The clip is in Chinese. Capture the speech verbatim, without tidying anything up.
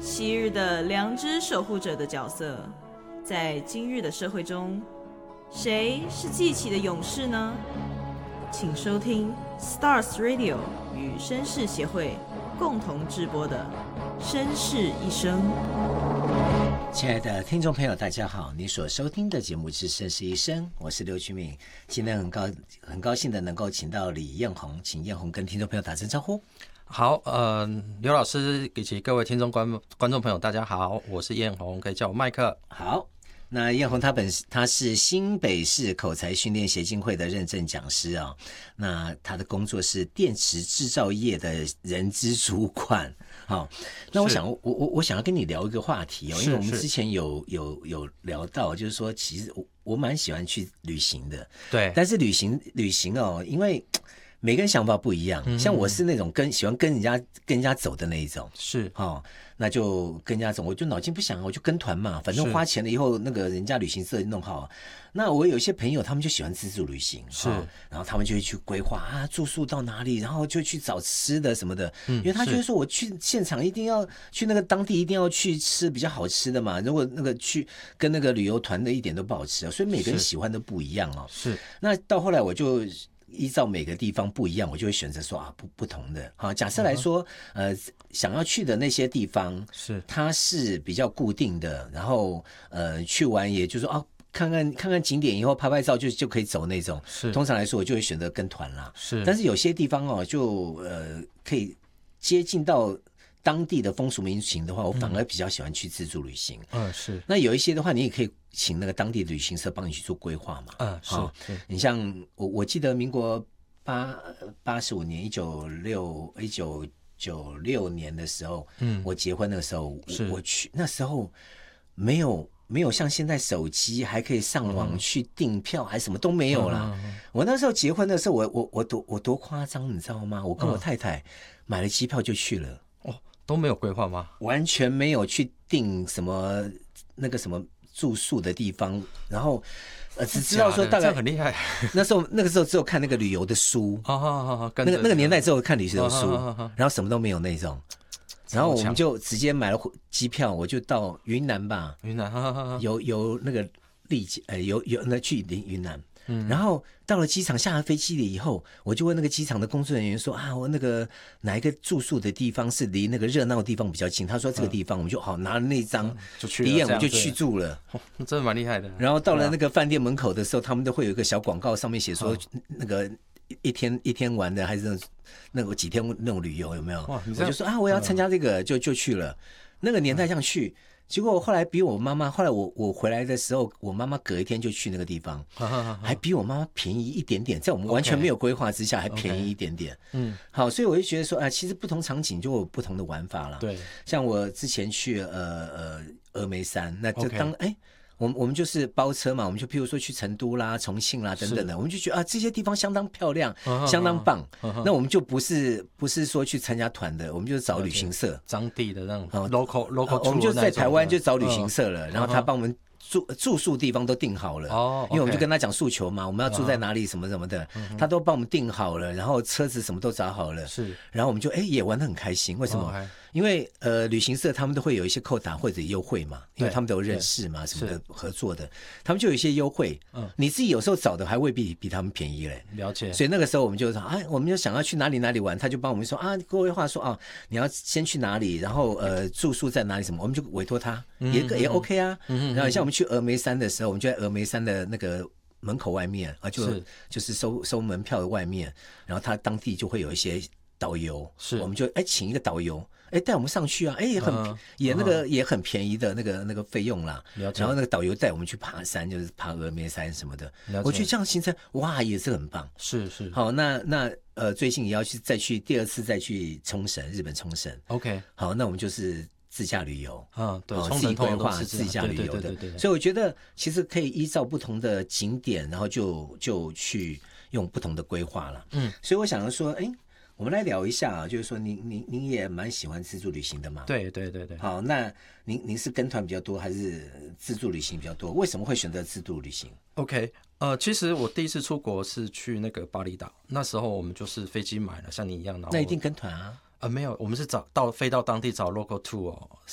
昔日的良知守护者的角色，在今日的社会中，谁是记起的勇士呢？请收听 Stars Radio 与绅士协会共同制播的《绅士一生》。 亲爱的听众朋友，大家好！你所收听的节目是《绅士一生》，我是刘群敏。今天很高很高兴的能够请到李彦宏，请彦宏跟听众朋友打声招呼。 好，呃，刘老师以及各位听众观观众朋友，大家好，我是彦宏，可以叫我麦克。 好，那彦宏他本他是新北市口才训练协进会的认证讲师啊、哦，那他的工作是电池制造业的人资主管。好，那我想我我我想要跟你聊一个话题哦，因为我们之前有有有聊到，就是说其实我我蛮喜欢去旅行的， 对， 但是旅行旅行哦，因为每个人想法不一样，嗯、像我是那种跟喜欢跟人家跟人家走的那一种， 是哦，那就跟人家走，我就脑筋不想，我就跟团嘛，反正花钱了以后，那个人家旅行社弄好。那我有一些朋友，他们就喜欢自助旅行， 是， 哦、然后他们就会去规划啊，住宿到哪里，然后就去找吃的什么的，嗯、因为他觉得说我去现场一定要去那个当地一定要去吃比较好吃的嘛，如果那个去跟那个旅游团的一点都不好吃，所以每个人喜欢的不一样哦。 是， 那到后来我就依照每个地方不一样，我就会选择说啊不不同的。好，假设来说，嗯、呃，想要去的那些地方是它是比较固定的，然后呃去完也就是说啊。看看看看景点以后拍拍照就就可以走那种， 是通常来说我就会选择跟团啦。 是， 但是有些地方哦，就呃可以接近到当地的风俗民情的话，我反而比较喜欢去自助旅行。 嗯，是。 那有一些的话，你也可以请那个当地的旅行社帮你去做规划嘛。 嗯，是。 哦、 是你像我我记得民国八八十五年一九六一九九六年的时候，嗯，我结婚的时候，我去那时候没有。没有像现在手机还可以上网去订票，还什么都没有啦。嗯嗯嗯、我那时候结婚的时候，我我我多我多夸张，你知道吗？我跟我太太买了机票就去了。 哦，都没有规划吗？ 完全没有去订什么那个什么住宿的地方，然后呃只知道说大概很厉害。 那时候那个时候只有看那个旅游的书， 哦哦哦、 那个那个年代只有看旅游的书，哦哦哦、然后什么都没有那种。然后我们就直接买了机票，我就到云南吧。 云南，哈哈哈有有那个丽呃有有那去云南，嗯，然后到了机场，下了飞机了以后，我就问那个机场的工作人员说啊，我那个哪一个住宿的地方是离那个热闹的地方比较近？他说这个地方，嗯、我们就好拿了那张，嗯、 就去第一眼我就去住了， 哦，真的蛮厉害的。 然后到了那个饭店门口的时候，他们都会有一个小广告，上面写说那个。一天一天玩的还是那种那种几天那种旅游有没有？我就说啊，我要参加这个，就就去了。那个年代这样去，结果后来比我妈妈，后来我我回来的时候，我妈妈隔一天就去那个地方，还比我妈妈便宜一点点，在我们完全没有规划之下，还便宜一点点。嗯，好，所以我就觉得说啊，其实不同场景就有不同的玩法了。 对， 像我之前去呃呃峨眉山，那就当哎。我们我们就是包车嘛，我们就譬如说去成都啦、重庆啦等等的，我们就觉得啊这些地方相当漂亮，uh-huh, 相当棒。Uh-huh. 那我们就不是不是说去参加团的，我们就是找旅行社， 当地的那种 local local，、 啊、我们就在台湾就找旅行社了，uh-huh. 然后他帮我们住住宿地方都订好了，哦、uh-huh. 因为我们就跟他讲诉求嘛，我们要住在哪里什么什么的， uh-huh. 他都帮我们订好了，然后车子什么都找好了，是，然后我们就哎也玩得很开心，为什么？Uh-huh.因为呃，旅行社他们都会有一些扣打或者优惠嘛，因为他们都有认识嘛，什么的合作的，他们就有一些优惠。嗯，你自己有时候找的还未必比他们便宜嘞。 了解。 所以那个时候我们就说，哎，我们就想要去哪里哪里玩，他就帮我们说啊，规划说啊，你要先去哪里，然后呃住宿在哪里什么，我们就委托他，也、嗯、也 OK 啊。嗯、然后像我们去峨眉山的时候，我们就在峨眉山的那个门口外面啊，就是就是收收门票的外面，然后他当地就会有一些导游，是，我们就哎请一个导游。哎，带我们上去啊！哎，也很、uh-huh. 也那个、uh-huh. 也很便宜的那个那个费用啦。然后那个导游带我们去爬山，就是爬峨眉山什么的。我觉得这样行程哇也是很棒。 是是。 好，那那呃最近也要去再去第二次再去冲绳，日本冲绳。 OK。 好，那我们就是自驾旅游。 啊，对， 哦、自己规划自驾旅游的。对对对。所以我觉得其实可以依照不同的景点，然后就就去用不同的规划了。嗯。所以我想要说，哎。我们来聊一下啊，就是说您您您也蛮喜欢自助旅行的嘛？ 对对对对。 好，那您您是跟团比较多，还是自助旅行比较多？为什么会选择自助旅行 ？OK， 呃，其实我第一次出国是去那个巴厘岛，那时候我们就是飞机买了，像你一样的。 那一定跟团啊？ 呃，没有，我们是找到飞到当地找 local tour 哦，